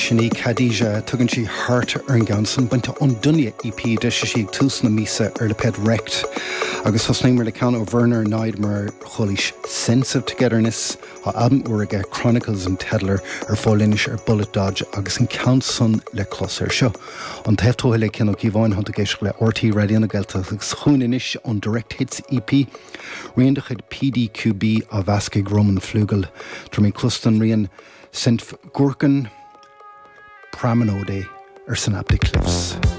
Sinead Khadija tugann sí hart ar an gansan bainte an duine EP de sí tús na mísa ar le ped rect agus hosnéimar le can ó Werner Neidmar cholis Sense of Togetherness a album uaige Chronicles and Tedler ar fáilinis ar Bullet Dodge agus an countson le closir seo. An teftóthe le cin ó gíbháin hanta géisio le RT Radio na Gaelta agus chuúninis an Direct Hits EP rion de chud PDQB a Vasquez Roman Flugel tro mé clustan rion Sint Gurken Promenade or Synaptic Cliffs.